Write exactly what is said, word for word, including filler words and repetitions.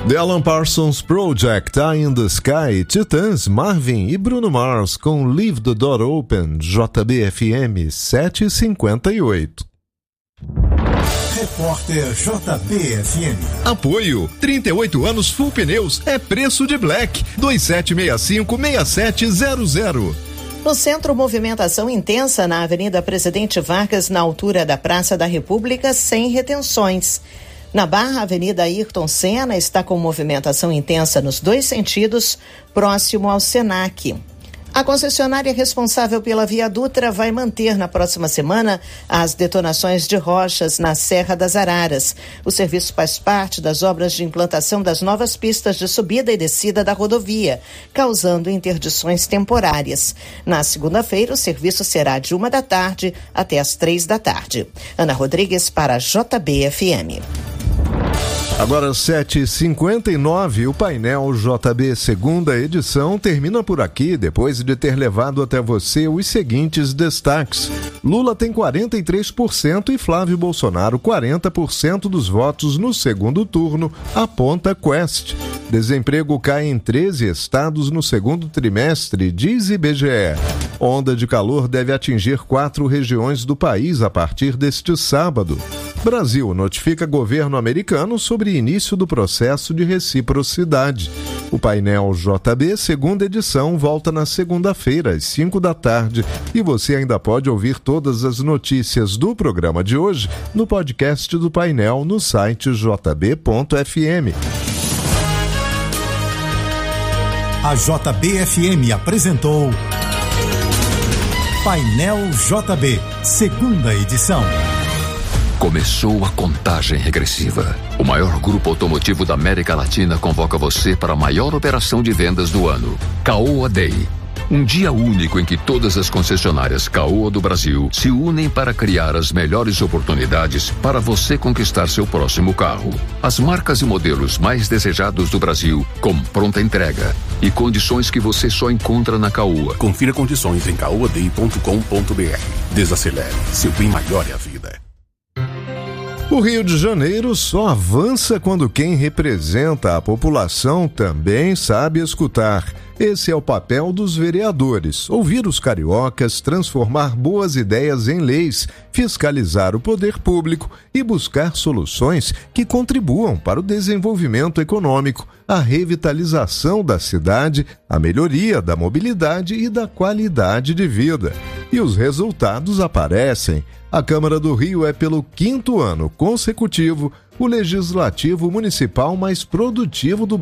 The Alan Parsons Project, Eye in the Sky, Titãs, Marvin e Bruno Mars com Leave the Door Open, J B F M sete e cinquenta e oito. Repórter J B F M. Apoio, trinta e oito anos Full Pneus, é preço de Black, dois sete seis cinco, seis sete zero zero. No centro, movimentação intensa na Avenida Presidente Vargas, na altura da Praça da República, sem retenções. Na Barra, a Avenida Ayrton Senna está com movimentação intensa nos dois sentidos, próximo ao Senac. A concessionária responsável pela Via Dutra vai manter na próxima semana as detonações de rochas na Serra das Araras. O serviço faz parte das obras de implantação das novas pistas de subida e descida da rodovia, causando interdições temporárias. Na segunda-feira, o serviço será de uma da tarde até as três da tarde. Ana Rodrigues para a J B F M. Agora sete e cinquenta e nove, o painel J B segunda edição termina por aqui, depois de ter levado até você os seguintes destaques. Lula tem quarenta e três por cento e Flávio Bolsonaro quarenta por cento dos votos no segundo turno, aponta Quest. Desemprego cai em treze estados no segundo trimestre, diz I B G E. Onda de calor deve atingir quatro regiões do país a partir deste sábado. Brasil notifica governo americano sobre início do processo de reciprocidade. O painel J B, segunda edição, volta na segunda-feira, às cinco da tarde. E você ainda pode ouvir todas as notícias do programa de hoje no podcast do painel no site j b ponto f m. A J B F M apresentou Painel J B, segunda edição. Começou a contagem regressiva. O maior grupo automotivo da América Latina convoca você para a maior operação de vendas do ano, Caoa Day. Um dia único em que todas as concessionárias Caoa do Brasil se unem para criar as melhores oportunidades para você conquistar seu próximo carro. As marcas e modelos mais desejados do Brasil, com pronta entrega e condições que você só encontra na Caoa. Confira condições em caoa day ponto com ponto b r. Desacelere, seu bem maior é a vida. O Rio de Janeiro só avança quando quem representa a população também sabe escutar. Esse é o papel dos vereadores: ouvir os cariocas, transformar boas ideias em leis, fiscalizar o poder público e buscar soluções que contribuam para o desenvolvimento econômico, a revitalização da cidade, a melhoria da mobilidade e da qualidade de vida. E os resultados aparecem. A Câmara do Rio é, pelo quinto ano consecutivo, o legislativo municipal mais produtivo do